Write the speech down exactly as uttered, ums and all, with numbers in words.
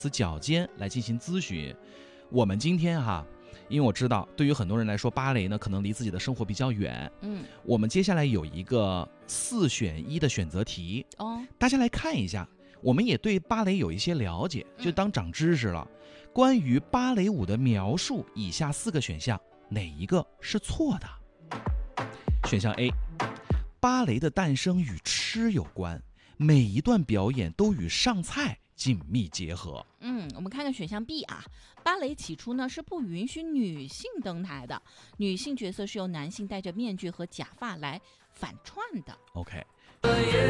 此脚尖来进行咨询。我们今天哈，因为我知道对于很多人来说，芭蕾呢可能离自己的生活比较远。 嗯， 我们接下来有一个四选一的选择题， 哦， 大家来看一下。我们也对芭蕾有一些了解，就当长知识了。关于芭蕾舞的描述，以下四个选项哪一个是错的？选项 A， 芭蕾的诞生与吃有关，每一段表演都与上菜紧密结合。 嗯，我们看看选项 B 啊，芭蕾起初呢是不允许女性登台的，女性角色是由男性戴着面具和假发来反串的。 OK。